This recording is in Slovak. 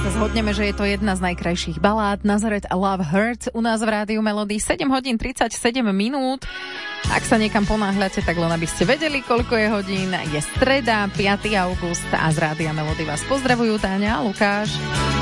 Zhodneme, že je to jedna z najkrajších balád. Nazareth a Love Hurts u nás v Rádiu Melody. 7 hodín 37 minút. Ak sa niekam ponáhľate, tak len aby ste vedeli, koľko je hodín. Je streda, 5. august a z Rádia Melody vás pozdravujú Táňa a Lukáš.